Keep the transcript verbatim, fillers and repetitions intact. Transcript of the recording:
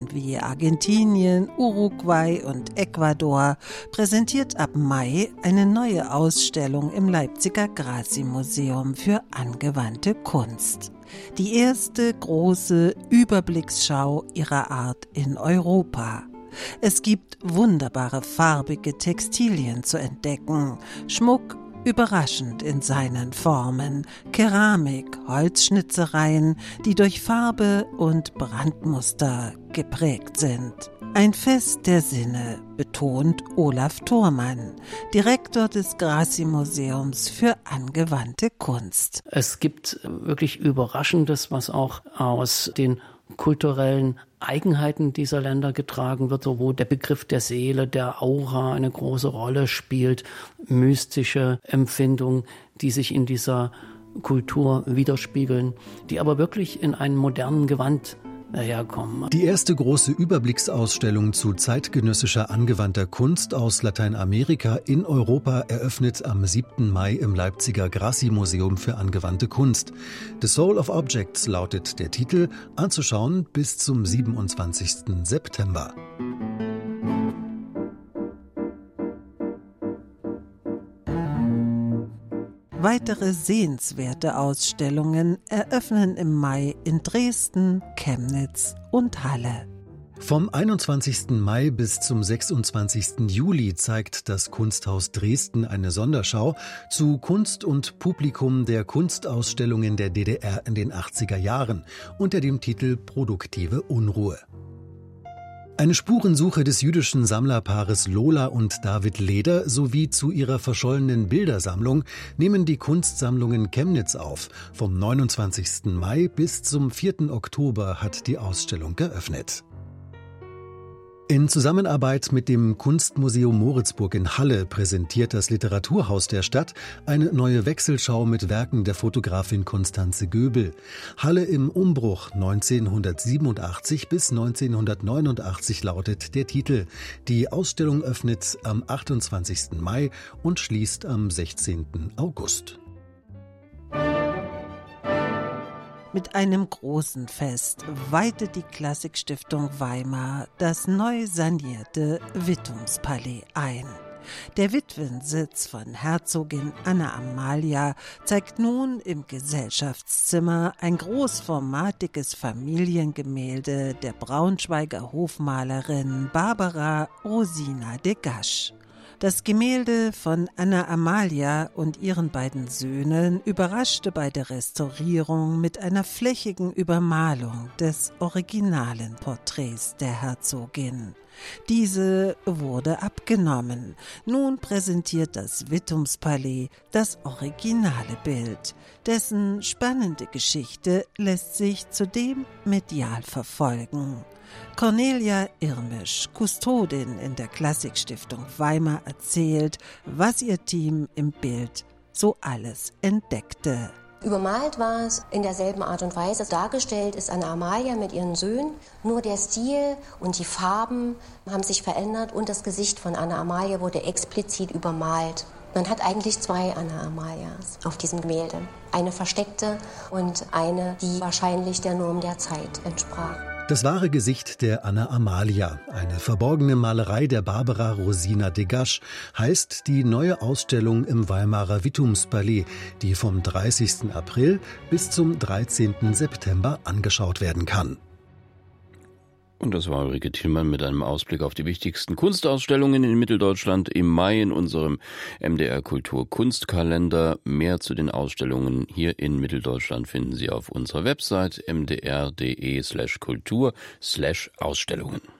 wie Argentinien, Uruguay und Ecuador präsentiert ab Mai eine neue Ausstellung im Leipziger Grassi-Museum für angewandte Kunst. Die erste große Überblicksschau ihrer Art in Europa. Es gibt wunderbare farbige Textilien zu entdecken, Schmuck überraschend in seinen Formen, Keramik, Holzschnitzereien, die durch Farbe und Brandmuster geprägt sind. Ein Fest der Sinne, betont Olaf Thormann, Direktor des Grassi-Museums für angewandte Kunst. Es gibt wirklich Überraschendes, was auch aus den kulturellen Eigenheiten dieser Länder getragen wird, so wo der Begriff der Seele, der Aura eine große Rolle spielt, mystische Empfindungen, die sich in dieser Kultur widerspiegeln, die aber wirklich in einem modernen Gewand daherkommen. Die erste große Überblicksausstellung zu zeitgenössischer angewandter Kunst aus Lateinamerika in Europa eröffnet am siebten Mai im Leipziger Grassi-Museum für angewandte Kunst. The Soul of Objects lautet der Titel, anzuschauen bis zum siebenundzwanzigsten September. Weitere sehenswerte Ausstellungen eröffnen im Mai in Dresden, Chemnitz und Halle. Vom einundzwanzigsten Mai bis zum sechsundzwanzigsten Juli zeigt das Kunsthaus Dresden eine Sonderschau zu Kunst und Publikum der Kunstausstellungen der D D R in den achtziger Jahren unter dem Titel Produktive Unruhe. Eine Spurensuche des jüdischen Sammlerpaares Lola und David Leder sowie zu ihrer verschollenen Bildersammlung nehmen die Kunstsammlungen Chemnitz auf. Vom neunundzwanzigsten Mai bis zum vierten Oktober hat die Ausstellung geöffnet. In Zusammenarbeit mit dem Kunstmuseum Moritzburg in Halle präsentiert das Literaturhaus der Stadt eine neue Wechselschau mit Werken der Fotografin Constanze Göbel. Halle im Umbruch neunzehnhundertsiebenundachtzig bis neunzehnhundertneunundachtzig lautet der Titel. Die Ausstellung öffnet am achtundzwanzigsten Mai und schließt am sechzehnten August. Mit einem großen Fest weitet die Klassikstiftung Weimar das neu sanierte Wittumspalais ein. Der Witwensitz von Herzogin Anna Amalia zeigt nun im Gesellschaftszimmer ein großformatiges Familiengemälde der Braunschweiger Hofmalerin Barbara Rosina de Gasch. Das Gemälde von Anna Amalia und ihren beiden Söhnen überraschte bei der Restaurierung mit einer flächigen Übermalung des originalen Porträts der Herzogin. Diese wurde abgenommen. Nun präsentiert das Wittumspalais das originale Bild. Dessen spannende Geschichte lässt sich zudem medial verfolgen. Cornelia Irmisch, Kustodin in der Klassikstiftung Weimar, erzählt, was ihr Team im Bild so alles entdeckte. Übermalt war es in derselben Art und Weise. Dargestellt ist Anna Amalia mit ihren Söhnen. Nur der Stil und die Farben haben sich verändert und das Gesicht von Anna Amalia wurde explizit übermalt. Man hat eigentlich zwei Anna Amalias auf diesem Gemälde. Eine versteckte und eine, die wahrscheinlich der Norm der Zeit entsprach. Das wahre Gesicht der Anna Amalia, eine verborgene Malerei der Barbara Rosina de Gasch, heißt die neue Ausstellung im Weimarer Wittumspalais, die vom dreißigsten April bis zum dreizehnten September angeschaut werden kann. Und das war Ulrike Thielmann mit einem Ausblick auf die wichtigsten Kunstausstellungen in Mitteldeutschland im Mai in unserem M D R Kultur Kunstkalender. Mehr zu den Ausstellungen hier in Mitteldeutschland finden Sie auf unserer Website m d r punkt d e slash kultur slash Ausstellungen.